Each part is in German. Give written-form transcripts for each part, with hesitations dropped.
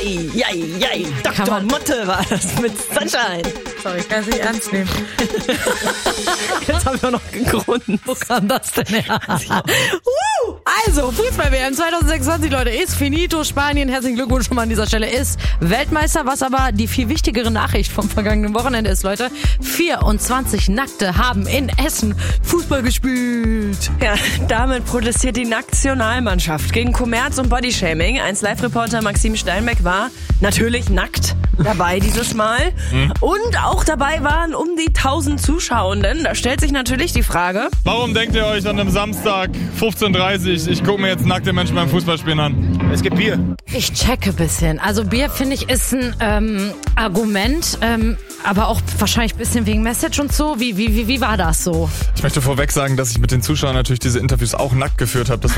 Dr. Motte war das mit Sunshine. Sorry, ich kann es nicht ernst nehmen. Jetzt haben wir auch noch gegrunzt. Wo kam das denn her? Also, Fußball-WM 2026, Leute, ist finito. Spanien, herzlichen Glückwunsch schon mal an dieser Stelle, ist Weltmeister. Was aber die viel wichtigere Nachricht vom vergangenen Wochenende ist, Leute, 24 Nackte haben in Essen Fußball gespielt. Ja, damit protestiert die Nationalmannschaft gegen Kommerz und Bodyshaming. 1Live-Reporter Maxim Steinbeck war natürlich nackt dabei dieses Mal. Und auch dabei waren um die 1000 Zuschauenden. Da stellt sich natürlich die Frage: Warum denkt ihr euch an einem Samstag 15:30 Uhr, ich gucke mir jetzt nackte Menschen beim Fußballspielen an? Es gibt Bier. Ich checke ein bisschen. Also Bier, finde ich, ist ein Argument, aber auch wahrscheinlich ein bisschen wegen Message und so. Wie war das so? Ich möchte vorweg sagen, dass ich mit den Zuschauern natürlich diese Interviews auch nackt geführt habe. Das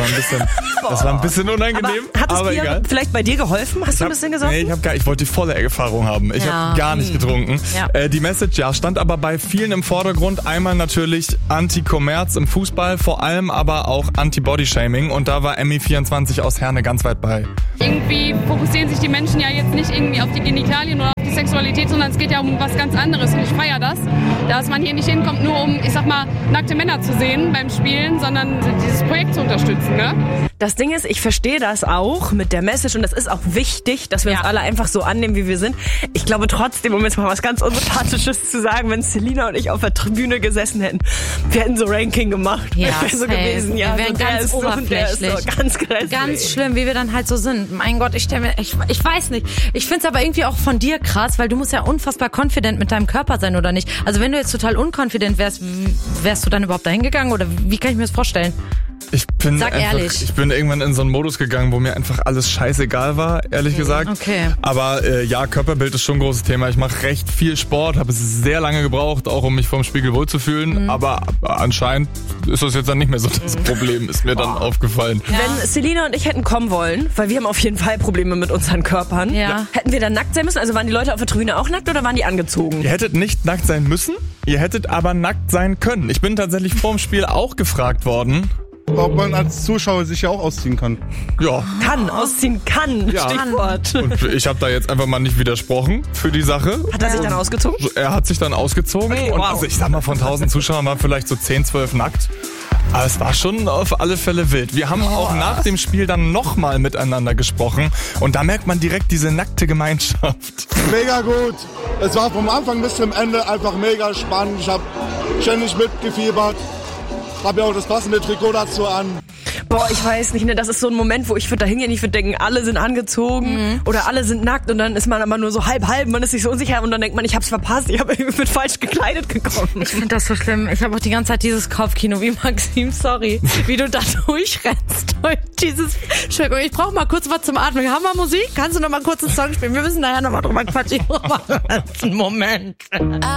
war ein bisschen unangenehm. Aber hat das Bier egal. Vielleicht bei dir geholfen? Hast du ein bisschen gesoffen? Nee, ich wollte die volle Erfahrung haben. Ich habe gar nicht getrunken. Ja. Die Message, stand aber bei vielen im Vordergrund. Einmal natürlich Anti-Kommerz im Fußball, vor allem aber auch Anti-Body-Shaming. Und da war Emmy24 aus Herne ganz weit bei. Irgendwie fokussieren sich die Menschen ja jetzt nicht irgendwie auf die Genitalien oder auf die Sexualität, sondern es geht ja um was ganz anderes. Und ich feiere das, dass man hier nicht hinkommt, nur um, ich sag mal, nackte Männer zu sehen beim Spielen, sondern dieses Projekt zu unterstützen, ne? Das Ding ist, ich verstehe das auch mit der Message und das ist auch wichtig, dass wir uns alle einfach so annehmen, wie wir sind. Ich glaube trotzdem, um jetzt mal was ganz Unsympathisches zu sagen, wenn Selina und ich auf der Tribüne gesessen hätten, wir hätten so Ranking gemacht. Ja, so gewesen, wir wären ganz oberflächlich. So, ganz grässlich. Ganz schlimm, wie wir dann halt so sind. Mein Gott, ich weiß nicht. Ich find's aber irgendwie auch von dir krass, weil du musst ja unfassbar confident mit deinem Körper sein, oder nicht? Also wenn du jetzt total unconfident wärst du dann überhaupt dahin gegangen oder wie kann ich mir das vorstellen? Ich bin irgendwann in so einen Modus gegangen, wo mir einfach alles scheißegal war, ehrlich gesagt. Okay. Aber Körperbild ist schon ein großes Thema. Ich mache recht viel Sport, habe es sehr lange gebraucht, auch um mich vorm Spiegel wohlzufühlen. Aber anscheinend ist das jetzt dann nicht mehr so das Problem, ist mir dann aufgefallen. Ja. Wenn Selina und ich hätten kommen wollen, weil wir haben auf jeden Fall Probleme mit unseren Körpern, hätten wir dann nackt sein müssen? Also waren die Leute auf der Tribüne auch nackt oder waren die angezogen? Ihr hättet nicht nackt sein müssen, ihr hättet aber nackt sein können. Ich bin tatsächlich vorm Spiel auch gefragt worden, ob man als Zuschauer sich ja auch ausziehen kann. Ja. Ausziehen kann, Stichwort. Und ich habe da jetzt einfach mal nicht widersprochen für die Sache. Hat er sich dann ausgezogen? Er hat sich dann ausgezogen. Okay, und wow. also ich sag mal, von 1000 Zuschauern waren vielleicht so 10, 12 nackt. Aber es war schon auf alle Fälle wild. Wir haben auch nach dem Spiel dann nochmal miteinander gesprochen. Und da merkt man direkt diese nackte Gemeinschaft. Mega gut. Es war vom Anfang bis zum Ende einfach mega spannend. Ich habe ständig mitgefiebert. Habe ja auch das passende Trikot dazu an. Boah, ich weiß nicht, ne, das ist so ein Moment, wo ich würde da hingehen, ich würde denken, alle sind angezogen oder alle sind nackt und dann ist man aber nur so halb, man ist sich so unsicher und dann denkt man, ich hab's verpasst, ich bin falsch gekleidet gekommen. Ich finde das so schlimm. Ich habe auch die ganze Zeit dieses Kopfkino wie Maxim, sorry, wie du da durchrennst durch dieses... Entschuldigung, ich brauche mal kurz was zum Atmen. Haben wir Musik? Kannst du noch mal kurz einen Song spielen? Wir müssen nachher noch mal drüber quatschen. Einen Moment.